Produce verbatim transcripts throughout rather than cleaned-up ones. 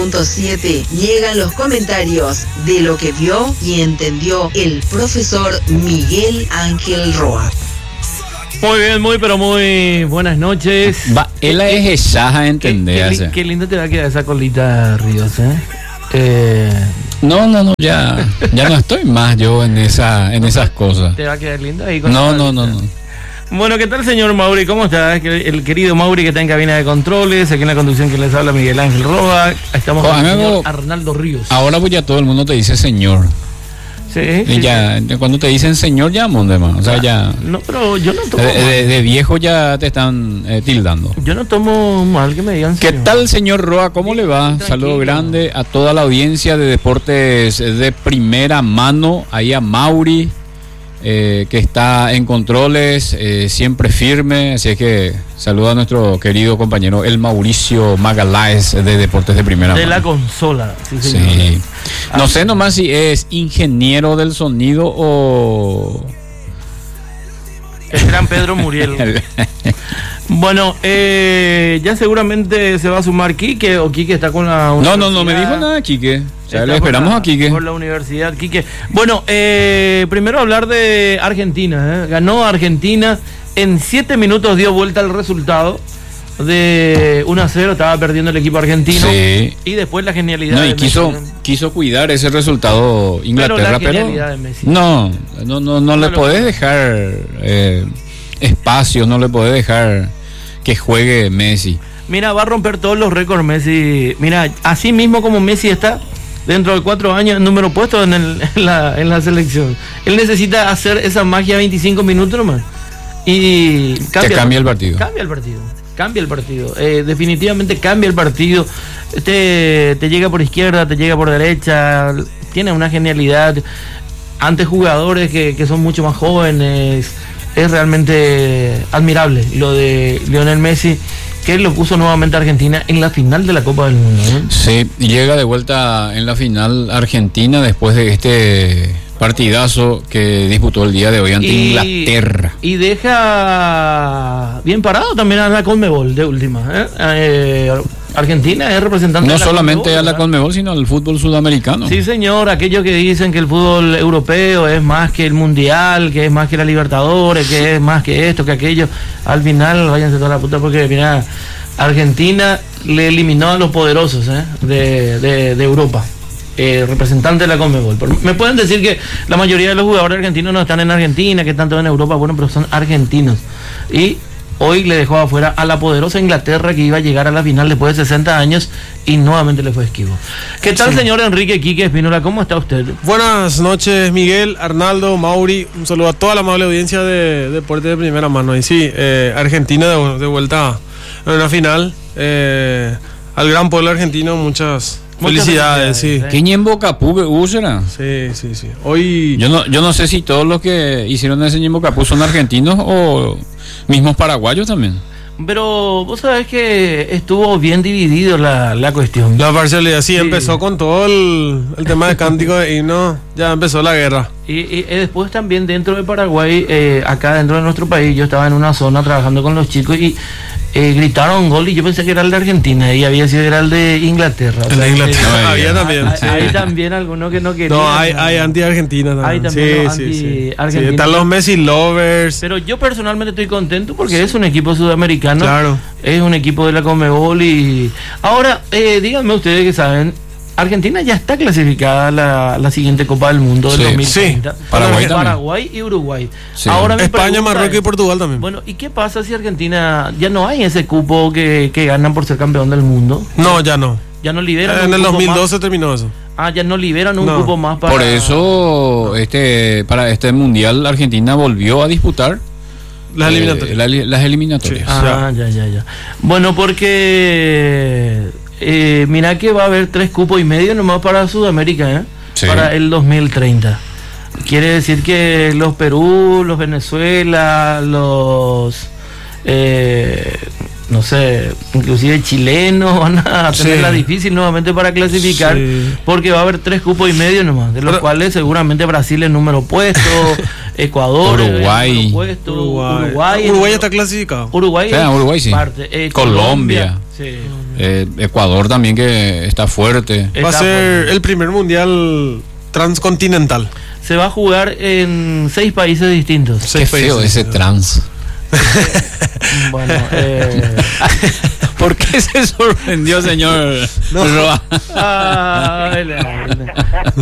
Punto siete. Llegan los comentarios de lo que vio y entendió el profesor Miguel Ángel Roa. Muy bien, muy pero muy buenas noches. Va, él es esa a entender. Qué, qué, qué lindo te va a quedar esa colita, Ríos, ¿eh? eh No, no, no, ya, ya no estoy más yo en esa, en esas cosas. ¿Te va a quedar lindo ahí con No, no, no, no. Bueno, ¿qué tal, señor Mauri? ¿Cómo está? El querido Mauri que está en cabina de controles, aquí en la conducción que les habla Miguel Ángel Roa. Estamos oh, con el amigo, señor Arnaldo Ríos. Ahora pues ya todo el mundo te dice señor. Sí, y sí, ya, sí. Cuando te dicen señor ya, ¿dónde más? O sea, ah, ya. No, pero yo no tomo de, mal. de, de viejo ya te están eh, tildando. Yo no tomo mal que me digan ¿Qué señor. tal, señor Roa? ¿Cómo le va? Tranquilo. Saludo grande a toda la audiencia de deportes de primera mano. Ahí a Mauri, eh, que está en controles, eh, siempre firme. Así es que saludo a nuestro querido compañero, el Mauricio Magaláes, de deportes de primera De mano. la consola, sí, señor. Sí. No Ah, sé nomás si es ingeniero del sonido o... el gran Pedro Muriel. Bueno, eh, ya seguramente se va a sumar Quique, o Quique está con la No, no, no me dijo nada, Quique. O sea, Está le esperamos por la, a Quique. Por la universidad, Quique. Bueno, eh, primero hablar de Argentina. ¿eh? Ganó Argentina, en siete minutos dio vuelta el resultado de uno a cero, estaba perdiendo el equipo argentino. Sí. Y después la genialidad No, y de quiso, Messi. quiso cuidar ese resultado Inglaterra, Pero la pero... genialidad de Messi. No, no, no, no, No le lo- podés dejar eh, espacio, no le podés dejar que juegue Messi. Mira, va a romper todos los récords Messi. Mira, así mismo como Messi está dentro de cuatro años en número puesto en, el- en la, en la selección. Él necesita hacer esa magia veinticinco minutos nomás. Y Te cambia el partido. Cambia el partido. Cambia el partido. Eh, definitivamente cambia el partido. Te, te llega por izquierda, te llega por derecha. Tiene una genialidad. Ante jugadores que, que son mucho más jóvenes. Es realmente admirable lo de Lionel Messi, que lo puso nuevamente a Argentina en la final de la Copa del Mundo, ¿eh? Sí, llega de vuelta en la final Argentina después de este partidazo que disputó el día de hoy ante Y- Inglaterra. Y deja bien parado también a la Conmebol de última, ¿eh? Eh, Argentina es representante No de la solamente Conmebol, a la ¿verdad? Conmebol, sino al fútbol sudamericano. Sí, señor, aquellos que dicen que el fútbol europeo es más que el mundial, que es más que la Libertadores, que es más que esto, que aquello, al final váyanse toda la puta, porque mira, Argentina le eliminó a los poderosos, ¿eh? de, de, de Europa, eh, representante de la Conmebol. Por- me pueden decir que la mayoría de los jugadores argentinos no están en Argentina, que están todos en Europa, bueno, pero son argentinos. Y hoy le dejó afuera a la poderosa Inglaterra, que iba a llegar a la final después de sesenta años y nuevamente le fue esquivo. ¿Qué tal, Sí. señor Enrique Quique Espínola? ¿Cómo está usted? Buenas noches, Miguel, Arnaldo, Mauri. Un saludo a toda la amable audiencia de Deporte de Primera Mano. Y sí, eh, Argentina de, de vuelta en una final. Eh, al gran pueblo argentino, muchas, Muchas felicidades. felicidades, Sí. eh. ¿Quién en Boca Pu será? sí, sí, sí. Hoy. Yo no, yo no sé si todos los que hicieron ese Ñembo Capú son argentinos o mismos paraguayos también. Pero vos sabés que estuvo bien dividido la, la cuestión. La parcialidad, sí, Sí. empezó con todo el, el tema de cántico de himno. Ya empezó la guerra. Y, y, eh, después también dentro de Paraguay, eh, acá dentro de nuestro país, yo estaba en una zona trabajando con los chicos y eh, gritaron gol y yo pensé que era el de Argentina y había sido era el de Inglaterra. O El de sea, Inglaterra. eh, No, había ya. también. Hay, sí. hay también algunos que no querían. No, hay, hay anti-Argentina también. Hay también los sí, sí, sí. anti-argentinos. Sí, están los Messi lovers. Pero yo personalmente estoy contento porque es un equipo sudamericano. Claro. Es un equipo de la Conmebol y... Ahora, eh, díganme ustedes que saben, Argentina ya está clasificada a la, la siguiente Copa del Mundo del Sí, dos mil treinta. sí. Paraguay Paraguay, también. y Uruguay. Sí. Ahora mi España, pregunta Marruecos y es, Portugal también. bueno, ¿y qué pasa si Argentina ya no hay ese cupo que, que ganan por ser campeón del mundo? No, ya no. Ya no liberan En un el cupo dos mil doce más. terminó eso. Ah, ya no liberan un No. cupo más para... Por eso, este, para este mundial, Argentina volvió a disputar Las eh, eliminatorias. la- las eliminatorias. Sí. Ah, ya, ya, ya. Bueno, porque eh, mira que va a haber tres cupos y medio nomás para Sudamérica, ¿eh? Sí. Para el dos mil treinta. Quiere decir que los Perú, los Venezuela, los eh, no sé, inclusive chilenos van a tenerla Sí. difícil nuevamente para clasificar, Sí. porque va a haber tres cupos y medio nomás, de los Pero- cuales seguramente Brasil es número puesto, Ecuador es Uruguay. número puesto, Uruguay. Uruguay, es Uruguay número- está clasificado. Uruguay, O sea, es Uruguay sí. parte, eh, Colombia. sí. Eh, Ecuador también que está fuerte. Va a Está ser fuerte. el primer mundial transcontinental. Se va a jugar en seis países distintos. Qué Seis feo países. ese trans. Bueno, eh, ¿Por qué se sorprendió, señor Roa? ay, la-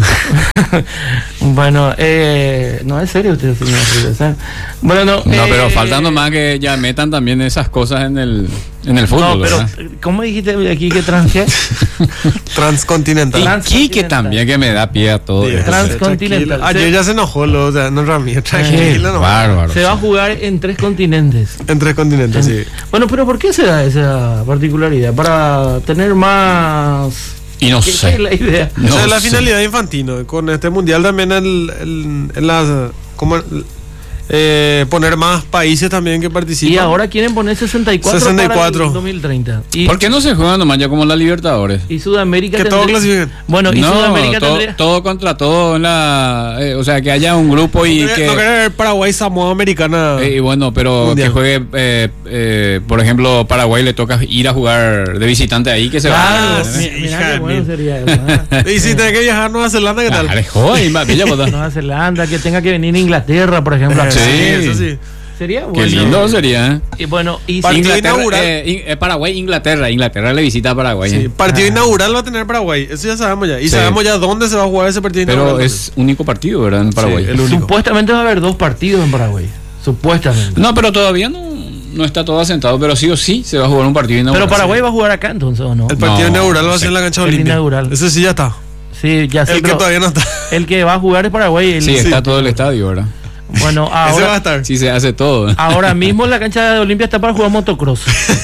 bueno, eh, no es serio usted, señor Ríos, ¿eh? Bueno, no. No, pero eh, falta nomás que ya metan también esas cosas en el, en el No, fútbol, pero, ¿verdad? ¿cómo dijiste aquí que trans qué? Transcontinental. Y Trans- Quique también que me da pie a todo. Sí, eso. transcontinental. tranquilo. Ayer ya se enojó, lo, o sea, no Ramírez, Qué tranquilo, no. bárbaro. Se va a jugar en tres continentes. En tres continentes, sí. Bueno, pero ¿por qué se da esa particularidad? Para tener más... Y no ¿Qué, qué sé. es la idea? No Esa es la sé. finalidad de Infantino. Con este mundial también el, el, el las, como el- eh, poner más países también que participan. Y ahora quieren poner sesenta y cuatro, sesenta y cuatro. para el dos mil treinta. Y, ¿Por qué no se juega nomás ya como la Libertadores? y Sudamérica que todo tendría- clasifiquen. Bueno, y no, Sudamérica todo, tendría... todo contra todo en la, eh, o sea, que haya un grupo y no que quiere ver Paraguay, Samoa Americana. eh, y bueno, pero Mundial. que juegue, eh, eh, por ejemplo, Paraguay le toca ir a jugar de visitante ahí, que se Claro, va. mi- sí, mira hija qué bueno mil. sería eso, ¿eh? Y si tenés que viajar a Nueva Zelanda, ¿qué tal? Ah, joder, y más bella, pues, Nueva Zelanda, que tenga que venir a Inglaterra, por ejemplo. acá. Sí. eso sí. Sería Qué bueno. lindo sería, ¿eh? Y bueno, y Partido si- Inglaterra, inaugural. eh, in- eh, Paraguay, Inglaterra. Inglaterra le visita a Paraguay. Sí, ¿eh? partido Ah. inaugural va a tener Paraguay. Eso ya sabemos ya. Y Sí. sabemos ya dónde se va a jugar ese partido Pero inaugural. es único partido, ¿verdad? En Paraguay. Sí, el único. supuestamente va a haber dos partidos en Paraguay. Supuestamente. No, pero todavía no, no está todo asentado, pero sí o sí se va a jugar un partido inaugural. Pero Paraguay va a jugar acá entonces, ¿o no? El partido No, inaugural va a sí. ser en la cancha El Olimpia. inaugural. Ese sí ya está. Sí, ya sé, el que pero todavía no está. el que va a jugar es Paraguay. el- Sí, está Sí. todo el estadio, ¿verdad? Bueno, Ese va a ahora, estar. Sí se hace todo. ahora mismo la cancha de Olimpia está para jugar motocross.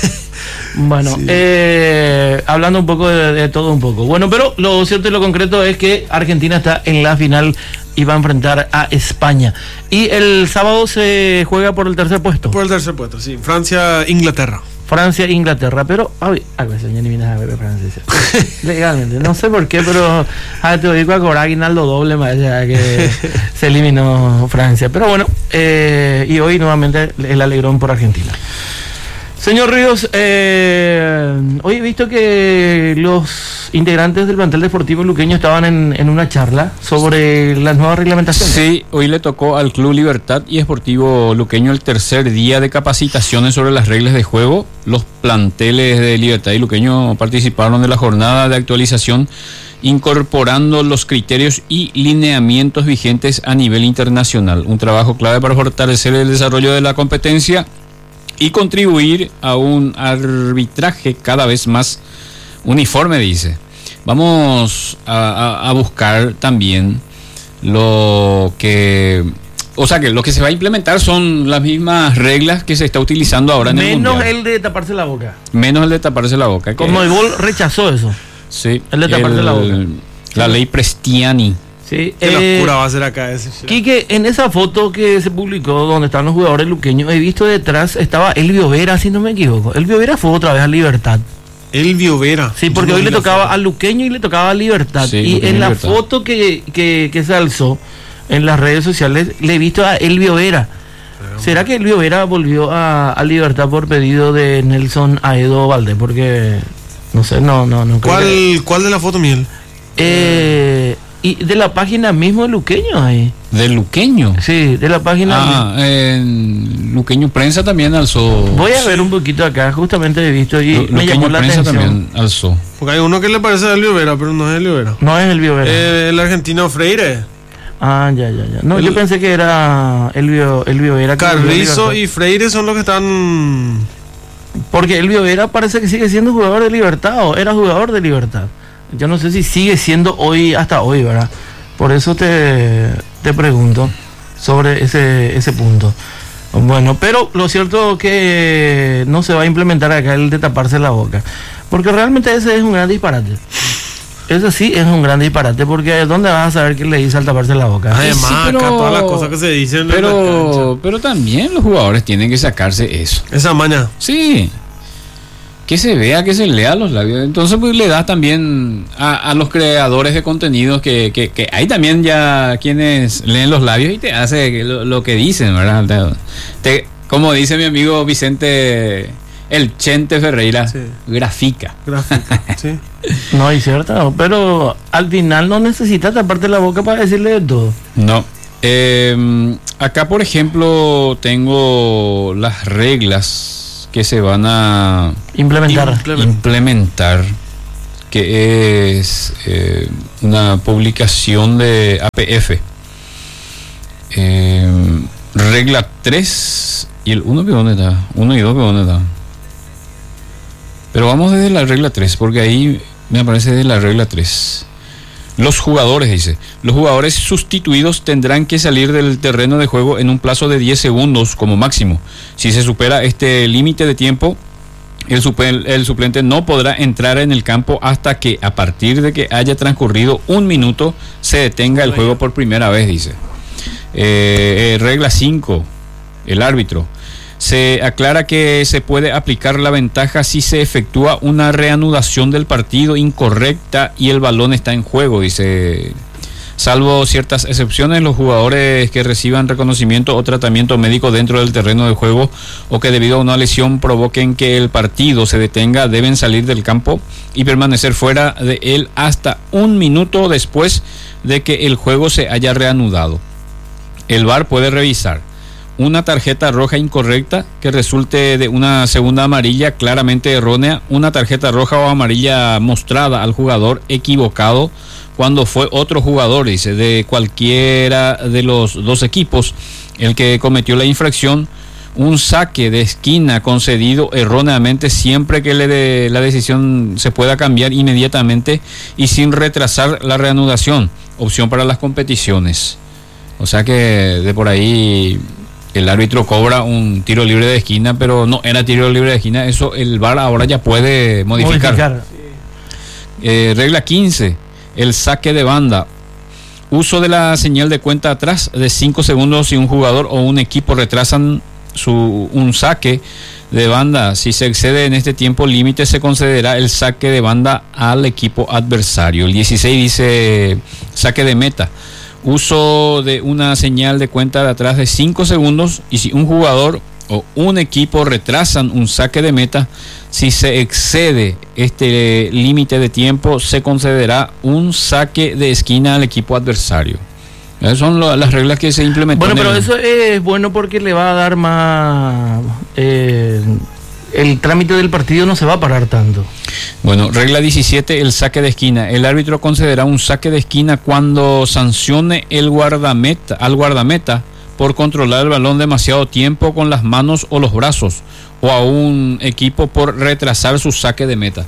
Bueno, eh, hablando un poco de, de todo un poco. Bueno, pero lo cierto y lo concreto es que Argentina está en la final y va a enfrentar a España. Y el sábado se juega por el tercer puesto. Por el tercer puesto, sí. Francia, Inglaterra. Francia, Inglaterra, pero a ver, a ver, señor, ni vienes a ver francesa. Legalmente, no sé por qué, pero a te digo a cobrar aguinaldo doble más ya que se eliminó Francia. Pero bueno, eh, y hoy nuevamente el alegrón por Argentina. Señor Ríos, eh, hoy he visto que los integrantes del plantel deportivo luqueño estaban en, en una charla sobre las nuevas reglamentaciones. Sí, hoy le tocó al Club Libertad y Esportivo Luqueño el tercer día de capacitaciones sobre las reglas de juego. Los planteles de Libertad y Luqueño participaron de la jornada de actualización, incorporando los criterios y lineamientos vigentes a nivel internacional. Un trabajo clave para fortalecer el desarrollo de la competencia y contribuir a un arbitraje cada vez más uniforme, dice. Vamos a, a- a buscar también lo que, o sea, que lo que se va a implementar son las mismas reglas que se está utilizando ahora en el Menos mundial. el de taparse la boca. Menos el de taparse la boca. que- Como el gol rechazó eso. sí, el de taparse la boca. La ley Prestiani. Sí, Qué eh, locura va a ser acá ese. Quique, en esa foto que se publicó donde están los jugadores luqueños, he visto detrás estaba Elvio Vera, si no me equivoco. Elvio Vera fue otra vez a Libertad. Elvio Vera. Sí, porque Yo no hoy vi le la tocaba foto. a Luqueño y le tocaba a Libertad. Sí, y Luqueño en y la Libertad. foto que, que, que se alzó en las redes sociales, le he visto a Elvio Vera. ¿Será que Elvio Vera volvió a, a Libertad por pedido de Nelson Aedo Valdés? Porque, no sé, no, no, no creo que- ¿Cuál, ¿Cuál de la foto, Miguel? Eh, y de la página mismo de Luqueño ahí. De Luqueño. Sí, de la página. Ah, en Luqueño Prensa también alzó. Voy a ver un poquito acá, justamente he visto y Lu- me Luqueño llamó la Prensa atención. también alzó. Porque hay uno que le parece a Elvio Vera, pero no es Elvio Vera. No es Elvio Vera. Eh, el argentino Freire. Ah, ya, ya, ya. No, el- yo pensé que era Elvio, Elvio Vera. que volvió a Carrizo Libertad. y Freire son los que están. Porque Elvio Vera parece que sigue siendo jugador de Libertad o era jugador de Libertad. Yo no sé si sigue siendo hoy, hasta hoy, ¿verdad? Por eso te, te pregunto sobre ese, ese punto. Bueno, pero lo cierto es que no se va a implementar acá el de taparse la boca. Porque realmente ese es un gran disparate. Eso sí es un gran disparate, porque ¿dónde vas a saber qué le dice al taparse la boca? Además, sí, pero- acá todas las cosas que se dicen en la Pero, cancha. pero también los jugadores tienen que sacarse eso. Esa maña. Sí. Que se vea, que se lea los labios. Entonces, pues le das también a, a los creadores de contenidos que, que, que hay también ya quienes leen los labios y te hace lo, lo que dicen, ¿verdad? Te, te- como dice mi amigo Vicente El Chente Ferreira Sí. grafica. Gráfica, sí. No, es cierto, pero al final no necesitas taparte la boca para decirle de todo. No. Eh, acá, por ejemplo, tengo las reglas que se van a Implementar. Implementar. implementar, que es eh, una publicación de A P F. Eh, regla tres y el uno, ¿dónde está? uno y dos, ¿dónde está? Pero vamos desde la regla tres, porque ahí me aparece desde la regla tres. Los jugadores, dice, los jugadores sustituidos tendrán que salir del terreno de juego en un plazo de diez segundos como máximo. Si se supera este límite de tiempo, el, supl- el suplente no podrá entrar en el campo hasta que, a partir de que haya transcurrido un minuto, se detenga el juego por primera vez, dice. Eh, eh, regla cinco, el árbitro. Se aclara que se puede aplicar la ventaja si se efectúa una reanudación del partido incorrecta y el balón está en juego, dice. Salvo ciertas excepciones, los jugadores que reciban reconocimiento o tratamiento médico dentro del terreno de juego o que debido a una lesión provoquen que el partido se detenga deben salir del campo y permanecer fuera de él hasta un minuto después de que el juego se haya reanudado. El V A R puede revisar una tarjeta roja incorrecta que resulte de una segunda amarilla claramente errónea, una tarjeta roja o amarilla mostrada al jugador equivocado cuando fue otro jugador, dice, de cualquiera de los dos equipos el que cometió la infracción, un saque de esquina concedido erróneamente siempre que le de, la decisión se pueda cambiar inmediatamente y sin retrasar la reanudación, opción para las competiciones. O sea que de por ahí el árbitro cobra un tiro libre de esquina, pero no era tiro libre de esquina, eso el V A R ahora ya puede modificar. Modificar. Eh, regla quince, el saque de banda. Uso de la señal de cuenta atrás de cinco segundos si un jugador o un equipo retrasan su, un saque de banda. Si se excede en este tiempo límite, se concederá el saque de banda al equipo adversario. El dieciséis dice saque de meta. Uso de una señal de cuenta de atrás de cinco segundos y si un jugador o un equipo retrasan un saque de meta, si se excede este límite de tiempo, se concederá un saque de esquina al equipo adversario. Esas son lo, las reglas que se implementan. Bueno, pero eso es bueno porque le va a dar más... Eh, el trámite del partido no se va a parar tanto. Bueno, regla diecisiete, el saque de esquina. El árbitro concederá un saque de esquina cuando sancione el guardameta, al guardameta por controlar el balón demasiado tiempo con las manos o los brazos, o a un equipo por retrasar su saque de meta.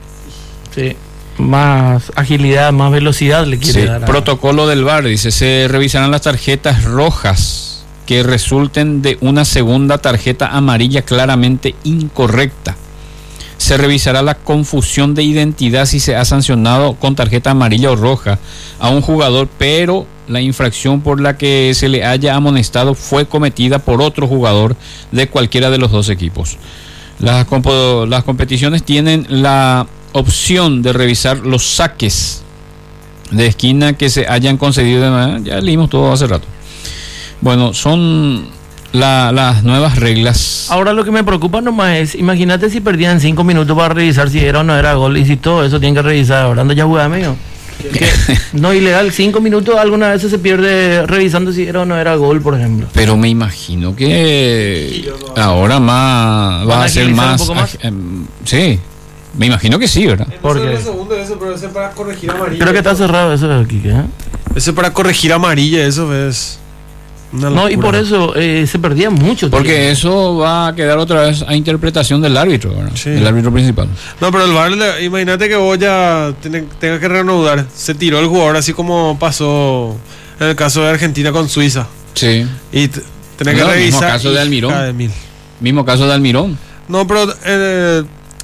Sí. Más agilidad, más velocidad le quiere Sí. dar. A... Protocolo del V A R, dice, se revisarán las tarjetas rojas que resulten de una segunda tarjeta amarilla claramente incorrecta. Se revisará la confusión de identidad si se ha sancionado con tarjeta amarilla o roja a un jugador, pero la infracción por la que se le haya amonestado fue cometida por otro jugador de cualquiera de los dos equipos. Las, compo- las competiciones tienen la opción de revisar los saques de esquina que se hayan concedido de manera, ya leímos todo hace rato. Bueno, son la, las nuevas reglas. Ahora lo que me preocupa nomás es, imagínate si perdían cinco minutos para revisar si era o no era gol, y si todo eso tienen que revisar. Ahora ando ya jugada, amigo. Que no ilegal, cinco minutos algunas veces se pierde revisando si era o no era gol, por ejemplo. Pero me imagino que ahora más va a ser agilizar más, un poco más? ag- em, sí, me imagino que sí, ¿verdad? ¿Por qué? Ese segundo, eso, pero ese para corregir amarilla. Creo que está cerrado eso de aquí, ¿eh? Ese para corregir amarilla, eso es una No, y locura. por eso eh, se perdía mucho. Porque tiempo. eso va a quedar otra vez a interpretación del árbitro, ¿verdad? Sí. El árbitro principal. No, pero el V A R, le- imagínate que vos ya tiene- tengas que reanudar. Se tiró el jugador así como pasó en el caso de Argentina con Suiza. Sí. Y t- tenés No, que el mismo revisar. caso de Almirón. hija de mil. Mismo caso de Almirón. No, pero eh,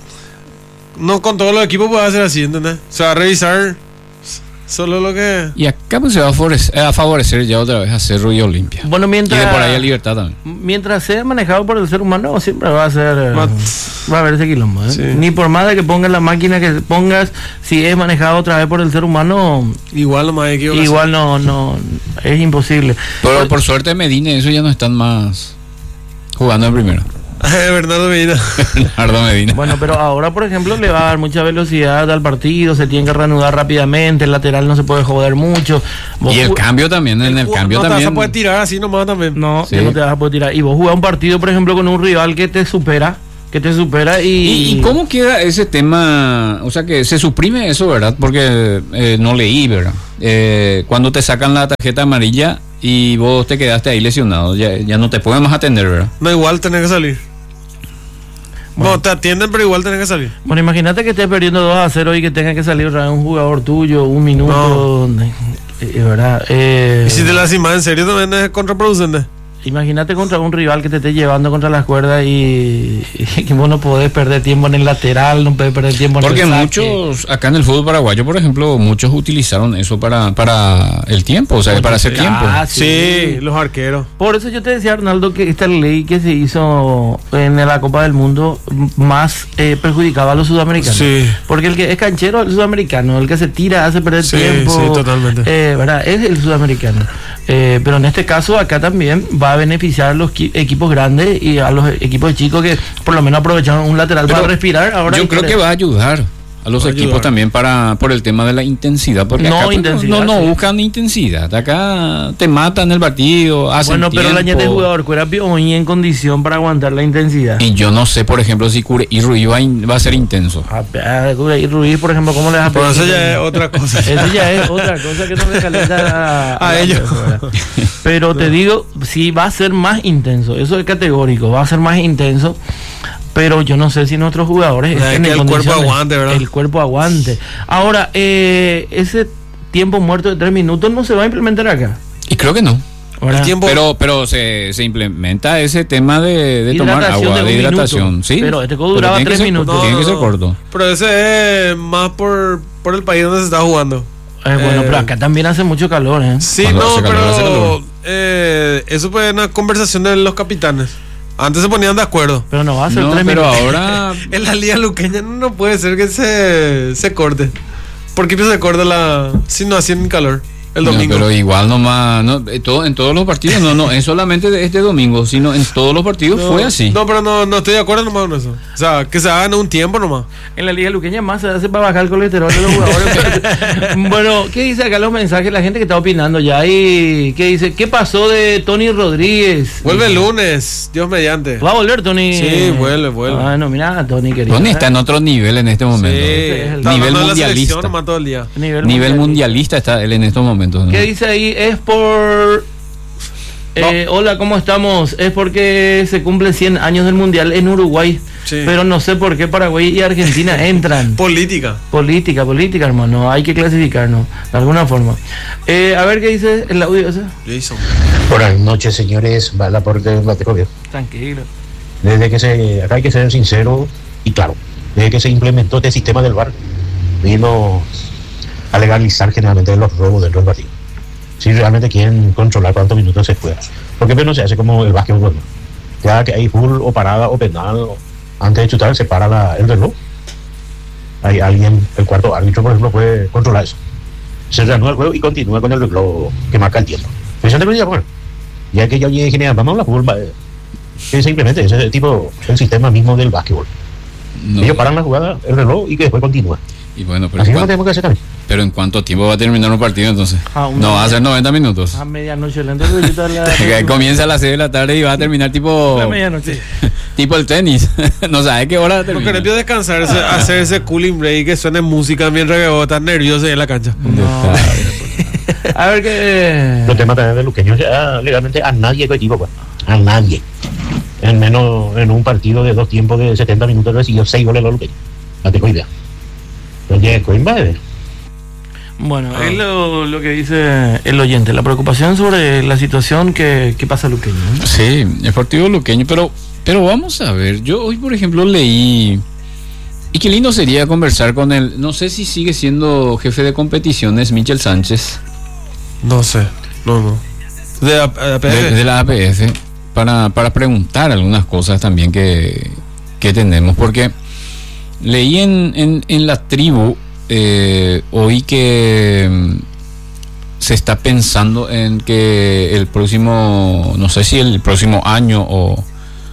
no con todos los equipos puede hacer así, ¿entendés? Se va a revisar solo lo que... Y acá pues se va a favorecer, a favorecer ya otra vez a Cerro y Olimpia. Bueno, Y mientras, de por ahí a Libertad también. mientras sea manejado por el ser humano, siempre va a ser. eh, Va- va a haber ese quilombo, ¿eh? Sí. Ni por más de que pongas la máquina que pongas, si es manejado otra vez por el ser humano, Igual nomás hay que... igual no, no, es imposible. Pero por suerte Medina, eso ya no están más jugando en primera. Bernardo Medina. Bernardo Medina. Bueno, pero ahora, por ejemplo, le va a dar mucha velocidad al partido, se tiene que reanudar rápidamente, el lateral no se puede joder mucho. Y el cambio también, en el, el cambio no también. No te vas a poder tirar así nomás también. No, sí. no te vas a poder tirar. Y vos jugás un partido, por ejemplo, con un rival que te supera, que te supera y... ¿Y, y cómo queda ese tema? O sea, que se suprime eso, ¿verdad? Porque eh, no leí, ¿verdad? Eh, cuando te sacan la tarjeta amarilla y vos te quedaste ahí lesionado, ya, ya no te pueden más atender, ¿verdad? No, igual tenés que salir. Bueno, no, te atienden, pero igual tenés que salir. Bueno, imagínate que estés perdiendo dos a cero y que tenga que salir otra vez un jugador tuyo, un minuto, no. eh, ¿verdad? Eh, y si te lastimas en serio también es contraproducente. Imagínate contra un rival que te esté llevando contra las cuerdas y, y que vos no podés perder tiempo en el lateral, no podés perder tiempo en Porque el saque. muchos, acá en el fútbol paraguayo, por ejemplo, muchos utilizaron eso para, para el tiempo, o sea, para hacer tiempo. Ah, sí. sí, los arqueros. Por eso yo te decía, Arnaldo, que esta ley que se hizo en la Copa del Mundo más eh, perjudicaba a los sudamericanos. Sí. Porque el que es canchero es el sudamericano, el que se tira hace perder sí, tiempo. Sí, totalmente. Eh, ¿verdad? Es el sudamericano. Eh, pero en este caso acá también va a beneficiar a los equipos grandes y a los equipos chicos que por lo menos aprovecharon un lateral pero para respirar. Ahora yo creo que va a ayudar a los equipos ayudar. También para por el tema de la intensidad, porque no, acá intensidad, no, no sí. buscan intensidad, acá te matan el partido, hacen bueno, pero tiempo. la añade jugador que era hoy en condición para aguantar la intensidad. Y yo no sé, por ejemplo, si Cure y Ruiz va, in, va a ser intenso. Ah, Cure y Ruiz, por ejemplo, ¿cómo le vas a pedir? Pero eso ya es otra cosa. Eso ya es otra cosa que no le calienta a, a, a ellos. Pero no. Te digo, sí va a ser más intenso, eso es categórico, va a ser más intenso. Pero yo no sé si nuestros jugadores es que el cuerpo aguante, ¿verdad? El cuerpo aguante. Ahora, eh, ese tiempo muerto de tres minutos no se va a implementar acá. Y creo que no. El tiempo... Pero pero se, se implementa ese tema de, de tomar agua, de, de hidratación. Minuto. Sí. Pero este duraba tres ser, minutos. No, tiene que ser corto. Pero ese es más por, por el país donde se está jugando. Eh, bueno, eh, pero acá también hace mucho calor, ¿eh? Sí, no, pero eh, eso fue una conversación de los capitanes. Antes se ponían de acuerdo. Pero no va a ser no, tres pero minutos. ahora en la liga luqueña no puede ser que se, se corte. ¿Por qué se corta la si no hacían calor el domingo? No, pero igual nomás no, todo, en todos los partidos no, no, es solamente de este domingo, sino en todos los partidos no, fue así. No, pero no, no estoy de acuerdo nomás con eso. O sea, que se hagan un tiempo nomás. En la liga luqueña más se hace para bajar el colesterol de los jugadores. Bueno, ¿qué dice acá los mensajes? La gente que está opinando ya y ¿qué dice? ¿Qué pasó de Tony Rodríguez? Vuelve el lunes, Dios mediante. ¿Va a volver Tony? Sí, vuelve, vuelve. Ah, no, mira, Tony querido. Tony está en otro nivel en este momento. Sí, es el nivel mundialista. Nomás todo el día. Nivel, nivel mundialista está él en estos momentos, ¿no? ¿Qué dice ahí? Es por... Eh, no. Hola, ¿cómo estamos? Es porque se cumple cien años del Mundial en Uruguay. Sí. Pero no sé por qué Paraguay y Argentina entran. Política. Política, política, hermano. Hay que clasificarnos de alguna forma. Eh, a ver qué dice el audio ese. Jason. Buenas noches, señores. Va el aporte de Baterovia. Tranquilo. Desde que se... Acá hay que ser sincero y claro. Desde que se implementó este sistema del V A R, vino a legalizar generalmente los robos dentro del partido. Si realmente quieren controlar cuántos minutos se juega. Porque pero no se hace como el básquetbol. Ya que hay full o parada o penal, o antes de chutar se para la, el reloj. Hay alguien, el cuarto árbitro por ejemplo, puede controlar eso. Se reanuda el juego y continúa con el reloj que marca el tiempo. Pero ya, bueno, ya que yo en general vamos a la fútbol, que simplemente ese tipo, el sistema mismo del básquetbol. No. Ellos paran la jugada, el reloj y que después continúa. Y bueno, pero así no tenemos que hacer también. Pero ¿en cuánto tiempo va a terminar un partido entonces? Ah, no va a ser noventa minutos. A medianoche, entonces la... comienza a las seis de la tarde y va a terminar tipo... A medianoche. Tipo el tenis. No sabe qué hora termina. Porque le pido descansar, no. hacer ese cooling break, que suene música mientras que vos estás nervioso en la cancha. No. A ver qué... Los temas también de luqueños, ya legalmente a nadie que equipo, pues. A nadie. En menos, en un partido de dos tiempos de setenta minutos recibió seis goles los luqueños. No tengo idea. Oye, Coimba, ¿eh? Bueno, ah. es lo, lo que dice el oyente, la preocupación sobre la situación que, que pasa luqueño, ¿no? Sí, el partido luqueño, pero, pero vamos a ver, yo hoy por ejemplo leí, y qué lindo sería conversar con él, no sé si sigue siendo jefe de competiciones, Michel Sánchez. No sé, no, no. De, A P F. De, de la A P F, para, para preguntar algunas cosas también que, que tenemos, porque... Leí en, en, en la tribu eh, hoy que um, se está pensando en que el próximo, no sé si el próximo año o,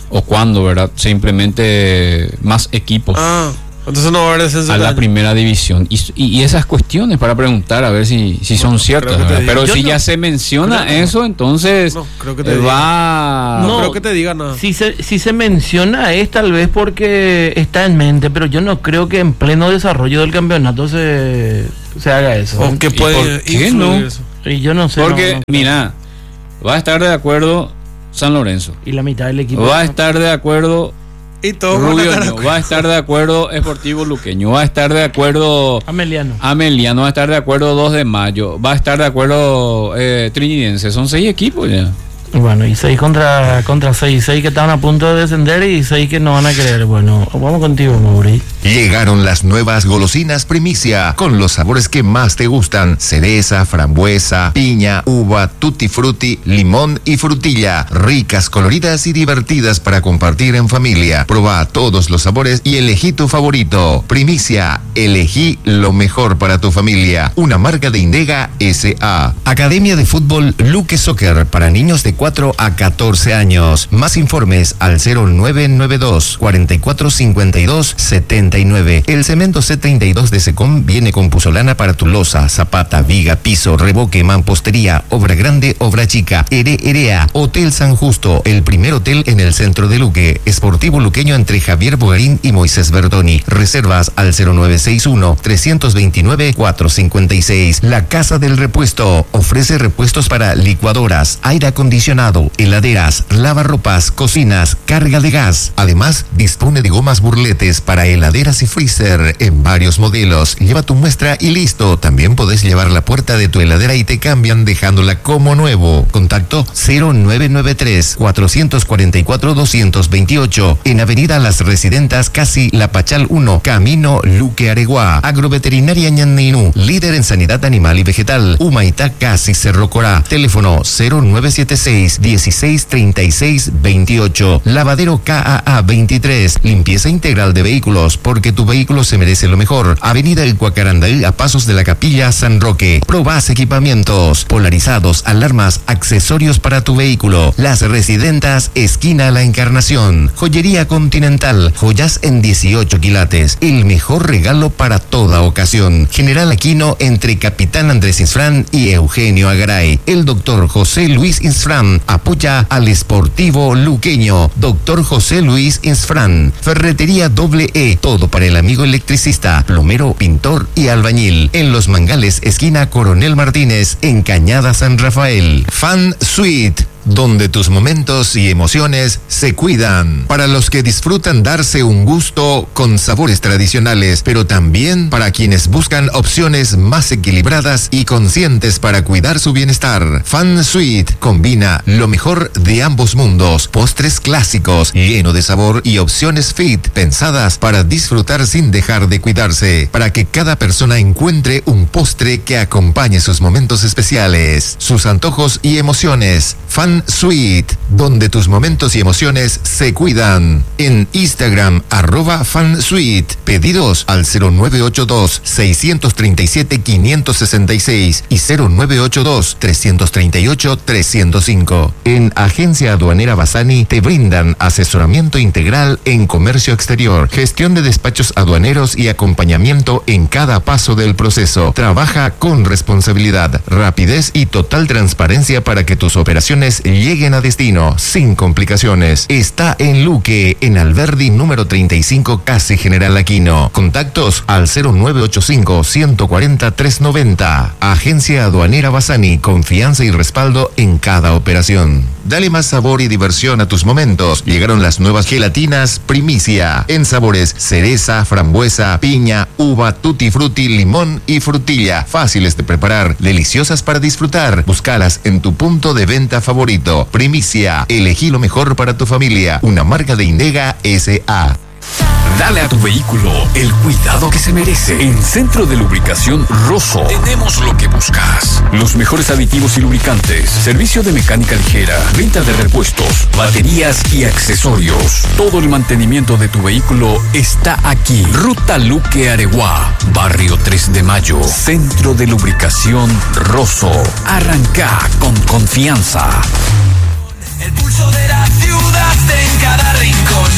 o cuando, ¿verdad?, se implemente más equipos. Ah, entonces no va a haber descenso a del la año. primera división y, y, y esas cuestiones para preguntar a ver si, si son Bueno, ciertas, creo que te ¿verdad? digo. Pero Yo si no- ya se menciona creo que no. eso, entonces No, creo que te eh, diga. va No, No. creo que te diga nada. Si se, si se menciona es tal vez porque está en mente, pero yo no creo que en pleno desarrollo del campeonato se, se haga eso. O que ¿Y puede por qué influir no? eso. Y yo no sé. porque no- no- mira, va a estar de acuerdo San Lorenzo, Y la mitad del equipo. va a estar de acuerdo Y todo van a Rubio, estar de Ño, acuerdo. va a estar de acuerdo Sportivo Luqueño, va a estar de acuerdo Ameliano. Ameliano, va a estar de acuerdo dos de mayo, va a estar de acuerdo eh, Trinidense. Son seis equipos ya. Bueno, y seis contra, contra seis. Seis que estaban a punto de descender y seis que no van a querer. Bueno, vamos contigo, Mauri. Llegaron las nuevas golosinas Primicia con los sabores que más te gustan: cereza, frambuesa, piña, uva, tutti frutti, limón y frutilla. Ricas, coloridas y divertidas para compartir en familia. Proba todos los sabores y elegí tu favorito. Primicia, elegí lo mejor para tu familia. Una marca de Indega S A. Academia de Fútbol Luque Soccer para niños de cuatro a catorce años. Más informes al cero nueve nueve dos, cuatro cuatro cinco dos, siete nueve. El cemento C treinta y dos de Secom viene con puzolana para tu losa, zapata, viga, piso, revoque, mampostería, obra grande, obra chica. Ere Erea, Hotel San Justo, el primer hotel en el centro de Luque. Esportivo Luqueño entre Javier Bogarín y Moisés Verdoni. Reservas al cero nueve seis uno, tres dos nueve, cuatro cinco seis. La Casa del Repuesto ofrece repuestos para licuadoras, aire acondicionado, heladeras, lavarropas, cocinas, carga de gas. Además, dispone de gomas burletes para heladeras y freezer en varios modelos. Lleva tu muestra y listo. También podés llevar la puerta de tu heladera y te cambian dejándola como nuevo. Contacto cero nueve nueve tres, cuatro cuatro cuatro, dos dos ocho en Avenida Las Residentas, Casi La Pachal uno, Camino Luque Areguá. Agroveterinaria Ñanninú, líder en sanidad animal y vegetal. Humaitá, Casi Cerro Corá. Teléfono cero nueve siete seis, dieciséis treinta y seis veintiocho. Lavadero K A A veintitrés. Limpieza integral de vehículos, porque tu vehículo se merece lo mejor. Avenida El Cuacarandaí, a pasos de la Capilla San Roque. Probás equipamientos, polarizados, alarmas, accesorios para tu vehículo. Las Residentas, esquina La Encarnación. Joyería Continental, joyas en dieciocho quilates. El mejor regalo para toda ocasión. General Aquino entre Capitán Andrés Insfrán y Eugenio Agaray. El doctor José Luis Insfrán apoya al Esportivo Luqueño. Doctor José Luis Insfrán. Ferretería Doble E, todo para el amigo electricista, plomero, pintor y albañil. En Los Mangales, esquina Coronel Martínez, en Cañada San Rafael. Fan Suite, donde tus momentos y emociones se cuidan. Para los que disfrutan darse un gusto con sabores tradicionales, pero también para quienes buscan opciones más equilibradas y conscientes para cuidar su bienestar. Fan Suite combina lo mejor de ambos mundos: postres clásicos, lleno de sabor, y opciones fit, pensadas para disfrutar sin dejar de cuidarse, para que cada persona encuentre un postre que acompañe sus momentos especiales, sus antojos y emociones. Fan Suite, donde tus momentos y emociones se cuidan. En Instagram, arroba Fan Suite. Pedidos al cero nueve ocho dos, seis tres siete, cinco seis seis y cero nueve ocho dos, tres tres ocho, tres cero cinco. En Agencia Aduanera Bassani te brindan asesoramiento integral en comercio exterior, gestión de despachos aduaneros y acompañamiento en cada paso del proceso. Trabaja con responsabilidad, rapidez y total transparencia para que tus operaciones lleguen a destino sin complicaciones. Está en Luque, en Alberdi número treinta y cinco, Casi General Aquino. Contactos al cero nueve ocho cinco, uno cuatro cero, tres nueve cero. Agencia Aduanera Bassani, confianza y respaldo en cada operación. Dale más sabor y diversión a tus momentos. Llegaron las nuevas gelatinas Primicia, en sabores cereza, frambuesa, piña, uva, tutti frutti, limón y frutilla. Fáciles de preparar, deliciosas para disfrutar. Búscalas en tu punto de venta favorito. Primicia, elegí lo mejor para tu familia. Una marca de Indega S A. Dale a tu vehículo el cuidado que se merece. En Centro de Lubricación Rosso tenemos lo que buscas. Los mejores aditivos y lubricantes, servicio de mecánica ligera, venta de repuestos, baterías y accesorios. Todo el mantenimiento de tu vehículo está aquí. Ruta Luque Areguá, Barrio tres de Mayo. Centro de Lubricación Rosso. Arranca con confianza. El pulso de la ciudad en cada rincón.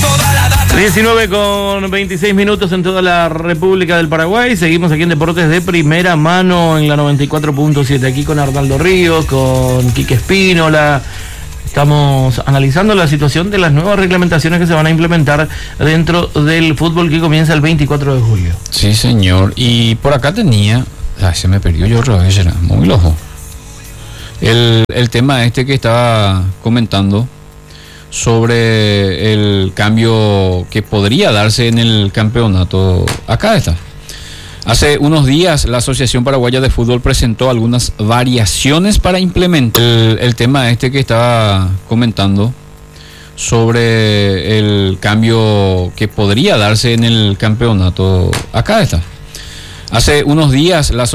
diecinueve con veintiséis minutos en toda la República del Paraguay. Seguimos aquí en Deportes de Primera Mano en la noventa y cuatro punto siete. Aquí con Arnaldo Ríos, con Quique Espínola. Estamos analizando la situación de las nuevas reglamentaciones que se van a implementar dentro del fútbol que comienza el veinticuatro de julio. Sí, señor. Y por acá tenía... Ay, se me perdió yo otra vez, era muy loco. El, el tema este que estaba comentando sobre el cambio que podría darse en el campeonato. Acá está. Hace unos días la Asociación Paraguaya de Fútbol presentó algunas variaciones para implementar el, el tema este que estaba comentando sobre el cambio que podría darse en el campeonato. Acá está. Hace unos días la